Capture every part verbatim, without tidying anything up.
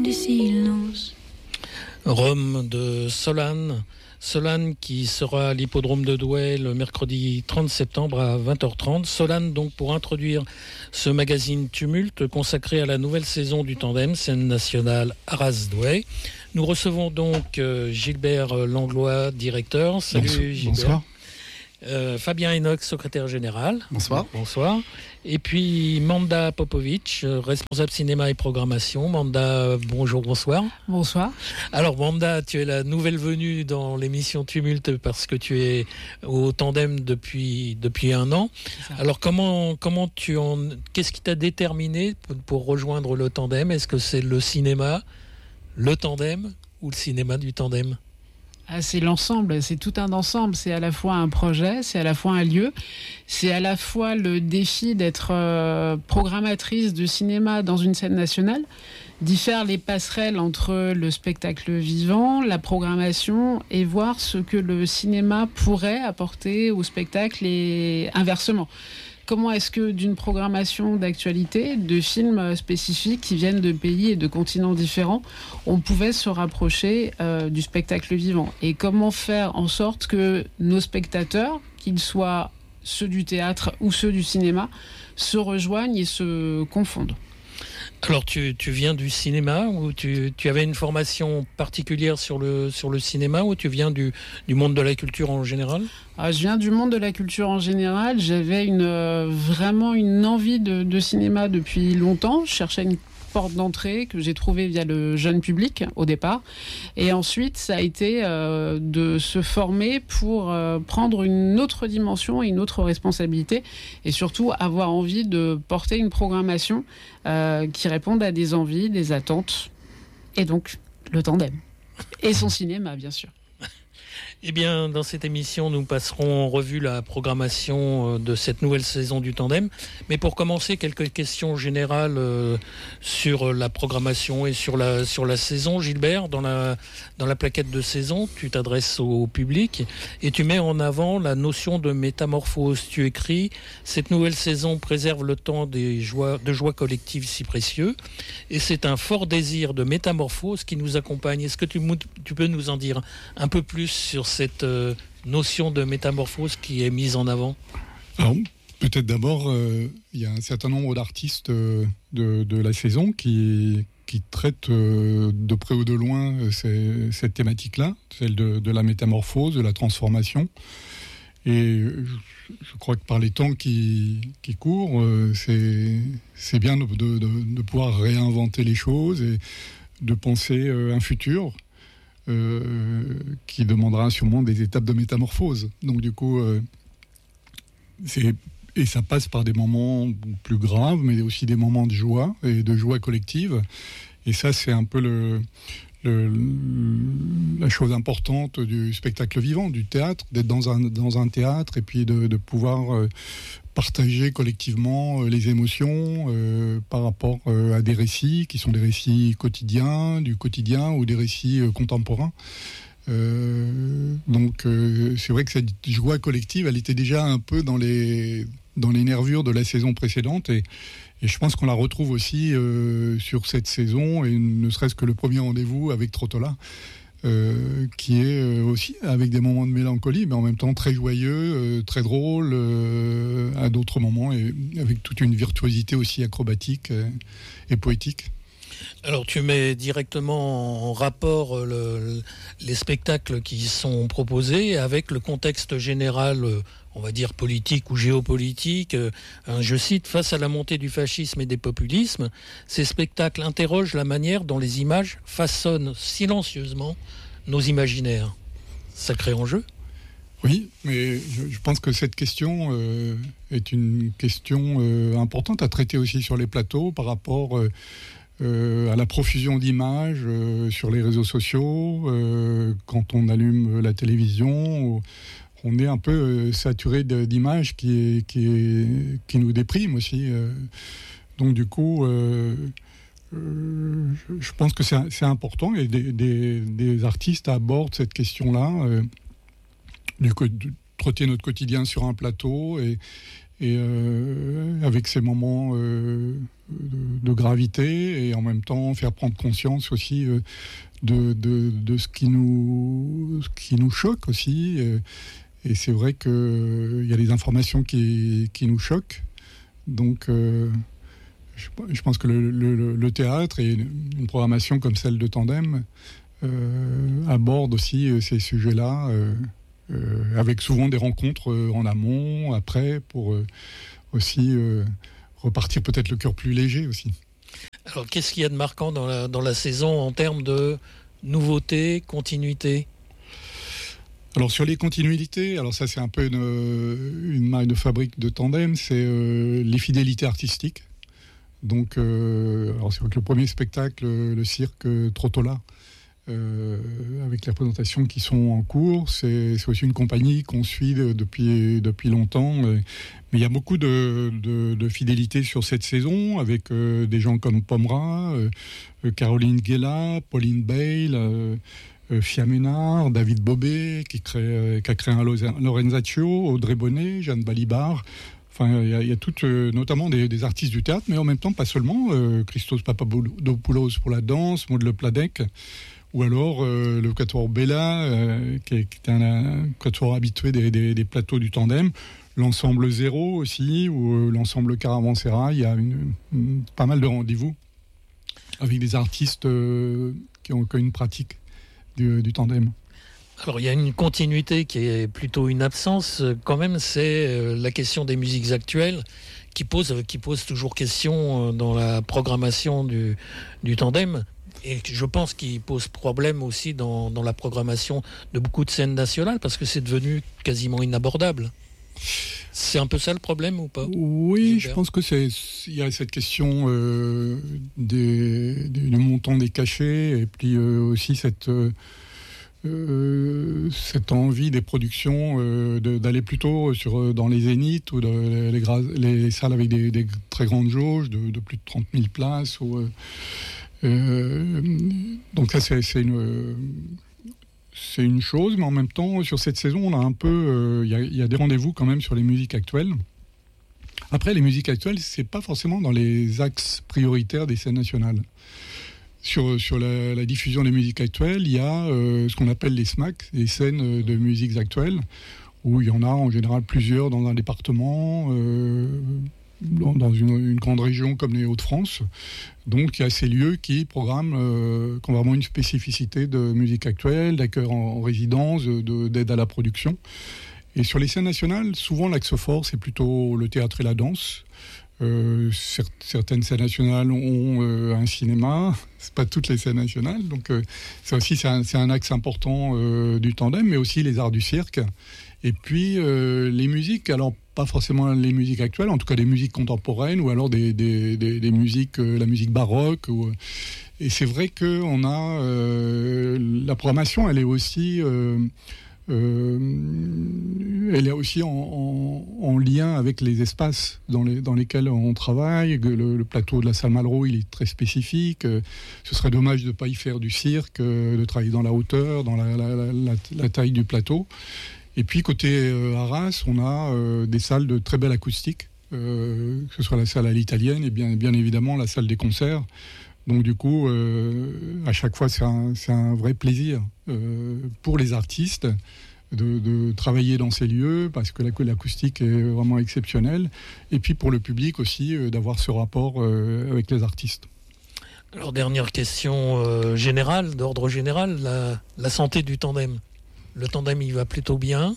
de silence. Rome de Solane. Solane qui sera à l'hippodrome de Douai le mercredi trente septembre à vingt heures trente. Solane donc pour introduire ce magazine Tumulte consacré à la nouvelle saison du tandem scène nationale Arras-Douai. Nous recevons donc euh, Gilbert Langlois, directeur. Salut Bonsoir. Gilbert. Bonsoir. Euh, Fabien Enoch, secrétaire général. Bonsoir. Bonsoir. Et puis Manda Popovic, euh, responsable cinéma et programmation. Manda, bonjour, bonsoir. Bonsoir. Alors Manda, tu es la nouvelle venue dans l'émission Tumulte parce que tu es au tandem depuis depuis un an. Alors comment comment tu en qu'est-ce qui t'a déterminé pour, pour rejoindre le tandem? Est-ce que c'est le cinéma, le tandem ou le cinéma du tandem? Ah, c'est l'ensemble, c'est tout un ensemble. C'est à la fois un projet, c'est à la fois un lieu, c'est à la fois le défi d'être euh, programmatrice de cinéma dans une scène nationale, d'y faire les passerelles entre le spectacle vivant, la programmation et voir ce que le cinéma pourrait apporter au spectacle et inversement. Comment est-ce que d'une programmation d'actualité, de films spécifiques qui viennent de pays et de continents différents, on pouvait se rapprocher euh, du spectacle vivant? Et comment faire en sorte que nos spectateurs, qu'ils soient ceux du théâtre ou ceux du cinéma, se rejoignent et se confondent? Alors tu, tu viens du cinéma ou tu, tu avais une formation particulière sur le, sur le cinéma ou tu viens du, du monde de la culture en général? Ah, je viens du monde de la culture en général. J'avais une, euh, vraiment une envie de, de cinéma depuis longtemps. Je cherchais une porte d'entrée que j'ai trouvée via le jeune public au départ. Et ensuite, ça a été euh, de se former pour euh, prendre une autre dimension et une autre responsabilité et surtout avoir envie de porter une programmation euh, qui réponde à des envies, des attentes et donc le tandem. Et son cinéma, bien sûr. Eh bien, dans cette émission, nous passerons en revue la programmation de cette nouvelle saison du tandem. Mais pour commencer, quelques questions générales euh, sur la programmation et sur la, sur la saison. Gilbert, dans la, dans la plaquette de saison, tu t'adresses au public et tu mets en avant la notion de métamorphose. Tu écris « Cette nouvelle saison préserve le temps des joies, de joie collective si précieux et c'est un fort désir de métamorphose qui nous accompagne. » Est-ce que tu, tu peux nous en dire un peu plus sur cette euh, notion de métamorphose qui est mise en avant? Alors, peut-être d'abord, euh, il y a un certain nombre d'artistes euh, de, de la saison qui, qui traitent euh, de près ou de loin euh, ces, cette thématique-là, celle de, de la métamorphose, de la transformation. Et je, je crois que par les temps qui, qui courent, euh, c'est, c'est bien de, de, de pouvoir réinventer les choses et de penser euh, un futur Euh, qui demandera sûrement des étapes de métamorphose. Donc du coup, euh, c'est, et ça passe par des moments plus graves, mais aussi des moments de joie et de joie collective. Et ça, c'est un peu le, le, la chose importante du spectacle vivant, du théâtre, d'être dans un, dans un théâtre et puis de, de pouvoir euh, partager collectivement euh, les émotions euh, par rapport euh, à des récits qui sont des récits quotidiens, du quotidien ou des récits euh, contemporains. Euh, donc euh, c'est vrai que cette joie collective, elle était déjà un peu dans les, dans les nervures de la saison précédente et, et je pense qu'on la retrouve aussi euh, sur cette saison et ne serait-ce que le premier rendez-vous avec Trottola. Euh, qui est euh, aussi avec des moments de mélancolie, mais en même temps très joyeux, euh, très drôle, euh, à d'autres moments, et avec toute une virtuosité aussi acrobatique euh, et poétique. Alors tu mets directement en rapport le, les spectacles qui sont proposés avec le contexte général, on va dire politique ou géopolitique. Je cite, face à la montée du fascisme et des populismes, ces spectacles interrogent la manière dont les images façonnent silencieusement nos imaginaires. Sacré enjeu. Oui, mais je, je pense que cette question euh, est une question euh, importante à traiter aussi sur les plateaux par rapport euh, euh, à la profusion d'images euh, sur les réseaux sociaux. Euh, quand on allume la télévision, on est un peu euh, saturé de, d'images qui, qui, qui nous dépriment aussi. Euh, donc du coup, euh, euh, je pense que c'est, c'est important et des, des, des artistes abordent cette question-là. Euh, du coup, de trotter notre quotidien sur un plateau et, et euh, avec ces moments euh, de, de gravité, et en même temps faire prendre conscience aussi euh, de, de, de ce qui nous, ce qui nous choque aussi. Et, et c'est vrai qu'il euh, y a des informations qui, qui nous choquent. Donc, euh, je, je pense que le, le, le théâtre et une, une programmation comme celle de Tandem euh, aborde aussi euh, ces sujets-là, euh, euh, avec souvent des rencontres euh, en amont, après, pour euh, aussi euh, repartir peut-être le cœur plus léger aussi. Alors, qu'est-ce qu'il y a de marquant dans la, dans la saison en termes de nouveauté, continuité ? Alors sur les continuités, alors ça c'est un peu une, une marque de fabrique de Tandem, c'est euh, les fidélités artistiques. Donc euh, alors c'est vrai que le premier spectacle, le cirque Trottola, euh, avec les représentations qui sont en cours, c'est, c'est aussi une compagnie qu'on suit depuis, depuis longtemps. Mais, mais il y a beaucoup de, de, de fidélité sur cette saison, avec euh, des gens comme Pomera, euh, Caroline Guella, Pauline Bale, euh, Euh, Fia Ménard, David Bobet, qui, crée, euh, qui a créé un Lorenzaccio, Audrey Bonnet, Jeanne Balibar. Enfin, il y a, il y a toutes, euh, notamment des, des artistes du théâtre, mais en même temps, pas seulement. Euh, Christos Papadopoulos pour la danse, Maud Le Pladec, ou alors euh, le quatuor Bella, euh, qui, est, qui est un, un quatuor habitué des, des, des plateaux du Tandem. L'ensemble Zéro aussi, ou euh, l'ensemble Caravansérail. Il y a une, une, pas mal de rendez-vous avec des artistes euh, qui ont, qui ont une pratique Du, du tandem. Alors il y a une continuité qui est plutôt une absence quand même, c'est la question des musiques actuelles qui pose, qui pose toujours question dans la programmation du, du tandem, et je pense qu'il pose problème aussi dans, dans la programmation de beaucoup de scènes nationales, parce que c'est devenu quasiment inabordable. C'est un peu ça le problème ou pas ? Oui, je pense que c'est il y a cette question euh, des, des, du montant des cachets, et puis euh, aussi cette euh, cette envie des productions euh, de, d'aller plutôt sur dans les zéniths ou dans les, les, les salles avec des, des très grandes jauges de, de plus de trente mille places. Ou, euh, euh, donc ça c'est, c'est une C'est une chose, mais en même temps, sur cette saison, on a un peu, il euh, y, y a des rendez-vous quand même sur les musiques actuelles. Après, les musiques actuelles, c'est pas forcément dans les axes prioritaires des scènes nationales. Sur, sur la, la diffusion des musiques actuelles, il y a euh, ce qu'on appelle les S M A C, les scènes de musiques actuelles, où il y en a en général plusieurs dans un département, euh, dans une, une grande région comme les Hauts-de-France. Donc il y a ces lieux qui programment, euh, qui ont vraiment une spécificité de musique actuelle, d'accueil en, en résidence, de, d'aide à la production. Et sur les scènes nationales, souvent l'axe fort, c'est plutôt le théâtre et la danse. Euh, cer- certaines scènes nationales ont euh, un cinéma, c'est pas toutes les scènes nationales, donc euh, ça aussi c'est un, c'est un axe important euh, du tandem, mais aussi les arts du cirque. Et puis euh, les musiques, alors pas forcément les musiques actuelles, en tout cas des musiques contemporaines, ou alors des, des, des, des musiques, euh, la musique baroque. Ou, et c'est vrai que on a euh, la programmation, elle est aussi, euh, euh, elle est aussi en, en, en lien avec les espaces dans, les, dans lesquels on travaille. Le, le plateau de la salle Malraux, il est très spécifique. Ce serait dommage de ne pas y faire du cirque, de travailler dans la hauteur, dans la, la, la, la, la taille du plateau. Et puis côté euh, Arras, on a euh, des salles de très belle acoustique, euh, que ce soit la salle à l'italienne et bien, bien évidemment la salle des concerts. Donc du coup, euh, à chaque fois, c'est un, c'est un vrai plaisir euh, pour les artistes de, de travailler dans ces lieux, parce que l'acoustique est vraiment exceptionnelle. Et puis pour le public aussi, euh, d'avoir ce rapport euh, avec les artistes. Alors dernière question euh, générale, d'ordre général, la, la santé du tandem. Le tandem, il va plutôt bien.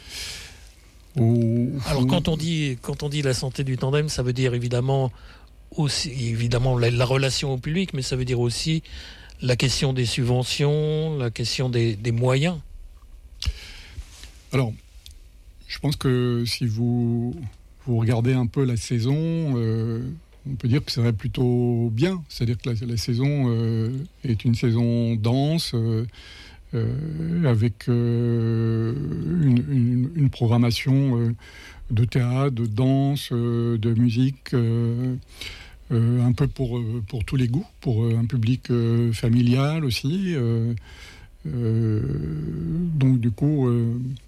Oh, Alors, quand on dit, quand on dit la santé du tandem, ça veut dire évidemment aussi, évidemment la, la relation au public, mais ça veut dire aussi la question des subventions, la question des, des moyens. Alors, je pense que si vous, vous regardez un peu la saison, euh, on peut dire que ça va plutôt bien. C'est-à-dire que la, la saison euh, est une saison dense, euh, Euh, avec euh, une, une, une programmation euh, de théâtre, de danse, euh, de musique, euh, euh, un peu pour, pour tous les goûts, pour un public euh, familial aussi. Euh, euh, donc du coup, euh,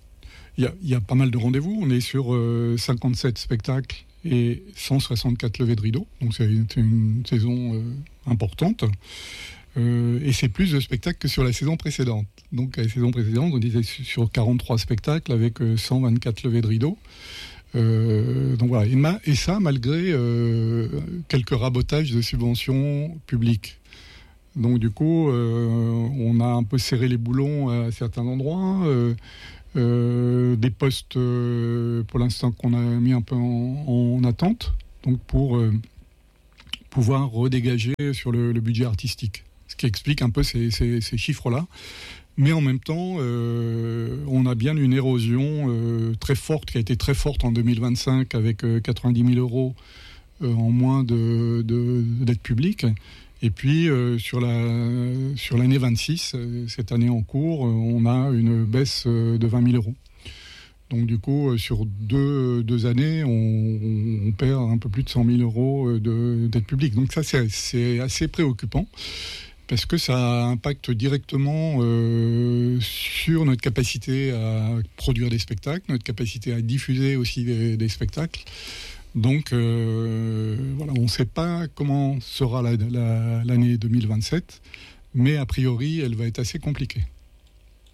il y a, il y a pas mal de rendez-vous. On est sur euh, cinquante-sept spectacles et cent soixante-quatre levées de rideaux. Donc c'est une, une saison euh, importante. Euh, et c'est plus de spectacles que sur la saison précédente. Donc à la saison précédente, on était sur quarante-trois spectacles avec euh, cent vingt-quatre levées de rideaux. Euh, donc voilà. Et, ma, et ça, malgré euh, quelques rabotages de subventions publiques. Donc du coup, euh, on a un peu serré les boulons à certains endroits. Euh, euh, des postes, euh, pour l'instant, qu'on a mis un peu en, en attente, donc pour euh, pouvoir redégager sur le, le budget artistique. Ce qui explique un peu ces, ces, ces chiffres-là. Mais en même temps, euh, on a bien une érosion euh, très forte, qui a été très forte en deux mille vingt-cinq, avec euh, quatre-vingt-dix mille euros euh, en moins de, de, d'aide publique. Et puis, euh, sur, la, sur l'année vingt-six, euh, cette année en cours, euh, on a une baisse euh, de vingt mille euros. Donc, du coup, euh, sur deux, deux années, on, on perd un peu plus de cent mille euros de, d'aide publique. Donc, ça, c'est, c'est assez préoccupant, parce que ça impacte directement euh, sur notre capacité à produire des spectacles, notre capacité à diffuser aussi des, des spectacles. Donc, euh, voilà, on ne sait pas comment sera la, la, l'année deux mille vingt-sept, mais a priori, elle va être assez compliquée.